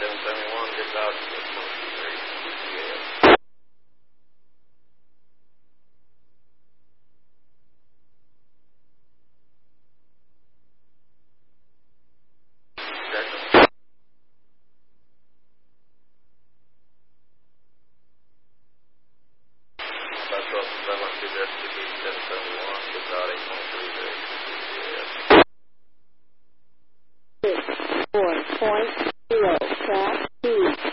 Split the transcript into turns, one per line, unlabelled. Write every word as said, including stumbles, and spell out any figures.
seven seventy-one, good out to the twenty-three, G P S. That's up seven two S T B seven seventy-one, good out eight twenty-three, G P S.
Six, four, point zero, track two.